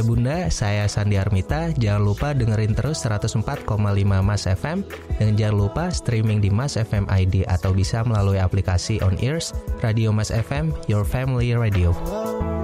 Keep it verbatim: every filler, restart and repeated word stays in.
Bunda, saya Sandi Armita. Jangan lupa dengerin terus seratus empat koma lima Mas F M. Dan jangan lupa streaming di Mas F M I D atau bisa melalui aplikasi On Ears, Radio Mas F M, Your Family Radio.